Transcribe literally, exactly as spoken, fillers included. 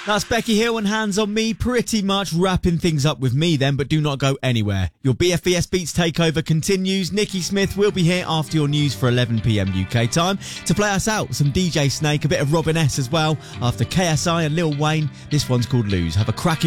That's Becky Hill and Hands on Me, pretty much wrapping things up with me then, but do not go anywhere. Your B F B S Beats takeover continues. Nikki Smith will be here after your news for eleven p m U K time to play us out. Some D J Snake, a bit of Robin S as well. After K S I and Lil Wayne, this one's called Lose. Have a cracking